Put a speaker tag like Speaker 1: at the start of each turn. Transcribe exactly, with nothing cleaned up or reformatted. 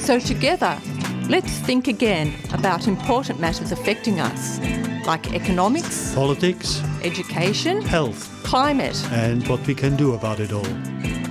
Speaker 1: So together, let's think again about important matters affecting us, like economics,
Speaker 2: politics,
Speaker 1: education,
Speaker 2: health,
Speaker 1: climate,
Speaker 2: and what we can do about it all.